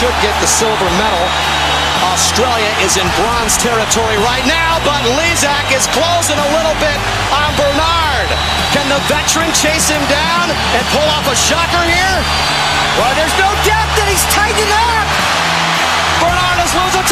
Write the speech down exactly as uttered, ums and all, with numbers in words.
should get the silver medal. Australia is in bronze territory right now, but Lezak is closing a little bit on Bernard. Can the veteran chase him down and pull off a shocker here? Well, there's no doubt that he's tightening up. Bernard is losing